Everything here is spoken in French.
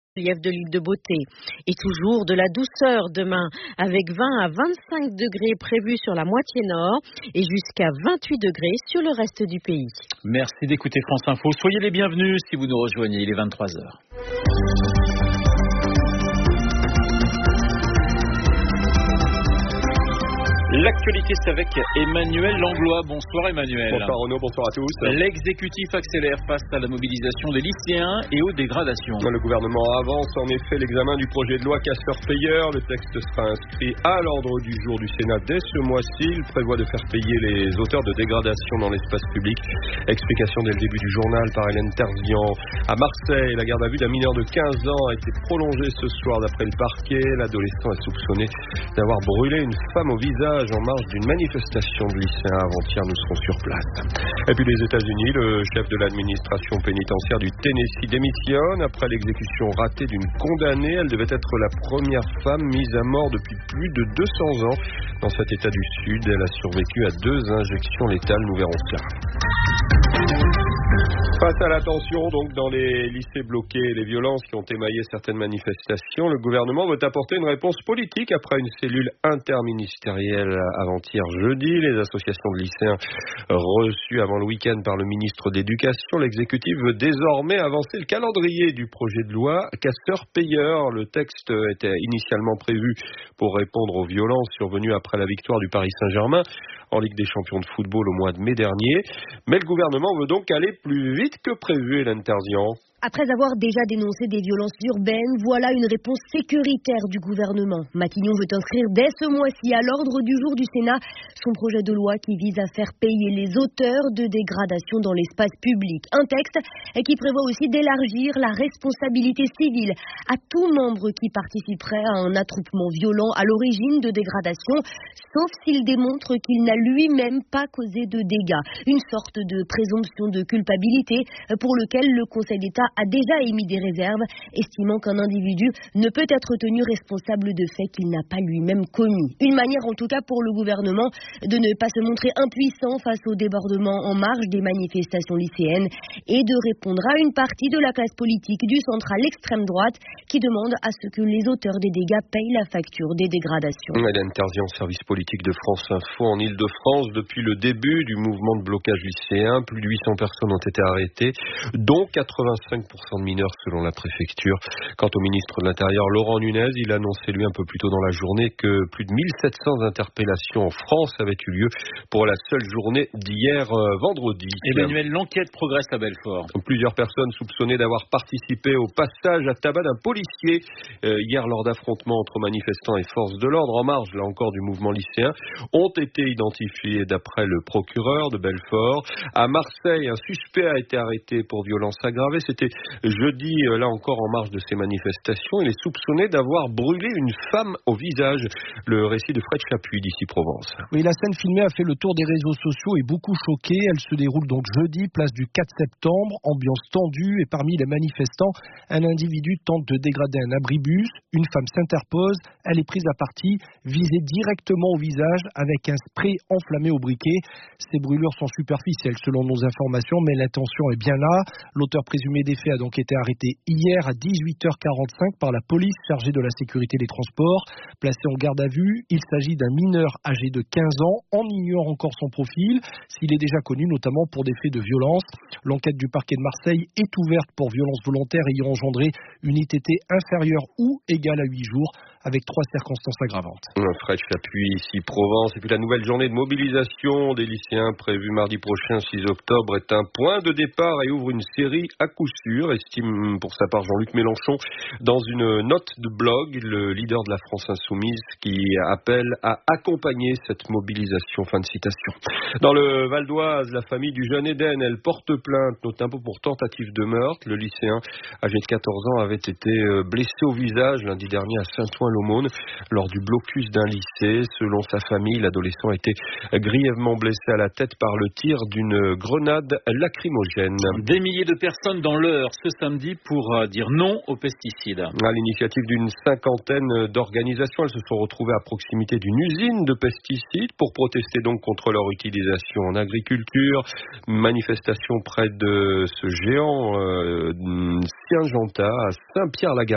relief de l'île de Beauté. Et toujours de la douceur demain, avec 20 à 25 degrés prévus sur la moitié nord et jusqu'à 28 degrés sur le reste du pays. Merci d'écouter France Info. Soyez les bienvenus si vous nous rejoignez. Il est 23h. L'actualité, c'est avec Emmanuel Langlois. Bonsoir Emmanuel. Bonsoir Renaud, bonsoir à tous. L'exécutif accélère face à la mobilisation des lycéens et aux dégradations. Le gouvernement avance en effet l'examen du projet de loi casseurs-payeurs. Le texte sera inscrit à l'ordre du jour du Sénat dès ce mois-ci. Il prévoit de faire payer les auteurs de dégradation dans l'espace public. Explication dès le début du journal par Hélène Terzian. À Marseille, la garde à vue d'un mineur de 15 ans a été prolongée ce soir d'après le parquet. L'adolescent est soupçonné d'avoir brûlé une femme au visage en marge d'une manifestation de lycéens. Avant-hier, nous serons sur place. Et puis les États-Unis, le chef de l'administration pénitentiaire du Tennessee démissionne après l'exécution ratée d'une condamnée. Elle devait être la première femme mise à mort depuis plus de 200 ans dans cet État du Sud. Elle a survécu à 2 injections létales. Nous verrons cela. Face à la tension donc dans les lycées bloqués et les violences qui ont émaillé certaines manifestations, le gouvernement veut apporter une réponse politique après une cellule interministérielle avant-hier jeudi. Les associations de lycéens reçues avant le week-end par le ministre d'Éducation, l'exécutif veut désormais avancer le calendrier du projet de loi casseurs-payeurs. Le texte était initialement prévu pour répondre aux violences survenues après la victoire du Paris Saint-Germain en Ligue des champions de football au mois de mai dernier. Mais le gouvernement veut donc aller plus vite que prévu, Hélène Terzian. Après avoir déjà dénoncé des violences urbaines, voilà une réponse sécuritaire du gouvernement. Matignon veut inscrire dès ce mois-ci à l'ordre du jour du Sénat son projet de loi qui vise à faire payer les auteurs de dégradations dans l'espace public. Un texte qui prévoit aussi d'élargir la responsabilité civile à tout membre qui participerait à un attroupement violent à l'origine de dégradations, sauf s'il démontre qu'il n'a lui-même pas causé de dégâts. Une sorte de présomption de culpabilité pour lequel le Conseil d'État a déjà émis des réserves, estimant qu'un individu ne peut être tenu responsable de faits qu'il n'a pas lui-même commis. Une manière en tout cas pour le gouvernement de ne pas se montrer impuissant face au débordement en marge des manifestations lycéennes et de répondre à une partie de la classe politique du centre à l'extrême droite qui demande à ce que les auteurs des dégâts payent la facture des dégradations. Hélène Terzian, service politique de France Info en Ile-de-France. Depuis le début du mouvement de blocage lycéen, plus de 800 personnes ont été arrêtées, dont 85% de mineurs selon la préfecture. Quant au ministre de l'Intérieur, Laurent Nunez, il annonçait lui un peu plus tôt dans la journée que plus de 1700 interpellations en France avaient eu lieu pour la seule journée d'hier vendredi. Emmanuel, l'enquête progresse à Belfort. Plusieurs personnes soupçonnées d'avoir participé au passage à tabac d'un policier hier lors d'affrontements entre manifestants et forces de l'ordre en marge, là encore, du mouvement lycéen, ont été identifiés d'après le procureur de Belfort. À Marseille, un suspect a été arrêté pour violence aggravée. C'était jeudi, là encore en marge de ces manifestations. Il est soupçonné d'avoir brûlé une femme au visage. Le récit de Fred Chapuis d'ici Provence. Oui, la scène filmée a fait le tour des réseaux sociaux et beaucoup choqué. Elle se déroule donc jeudi, place du 4 septembre. Ambiance tendue et parmi les manifestants, un individu tente de dégrader un abribus. Une femme s'interpose. Elle est prise à partie, visée directement au visage avec un spray enflammé au briquet. Ces brûlures sont superficielles selon nos informations, mais l'intention est bien là. L'auteur présumé des faits a donc été arrêté hier à 18h45 par la police chargée de la sécurité des transports. Placé en garde à vue, il s'agit d'un mineur âgé de 15 ans. On ignore encore son profil, s'il est déjà connu notamment pour des faits de violence. L'enquête du parquet de Marseille est ouverte pour violence volontaire ayant engendré une ITT inférieure ou égale à 8 jours, avec 3 circonstances aggravantes. Fred Chapuis, ici Provence. Et puis la nouvelle journée de mobilisation des lycéens prévue mardi prochain, 6 octobre, est un point de départ et ouvre une série à coup sûr, estime pour sa part Jean-Luc Mélenchon dans une note de blog, le leader de la France Insoumise qui appelle à accompagner cette mobilisation. Fin de citation. Dans le Val d'Oise, la famille du jeune Eden, elle porte plainte, notamment pour tentative de meurtre. Le lycéen âgé de 14 ans avait été blessé au visage lundi dernier à Saint-Ouen-l'Aumône lors du blocus d'un lycée. Selon sa famille, l'adolescent a été grièvement blessé à la tête par le tir d'une grenade lacrymogène. Des milliers de personnes dans l'Eure ce samedi pour dire non aux pesticides. À l'initiative d'une cinquantaine d'organisations, elles se sont retrouvées à proximité d'une usine de pesticides pour protester donc contre leur utilisation en agriculture. Manifestation près de ce géant Syngenta à Saint-Pierre-la-Garenne.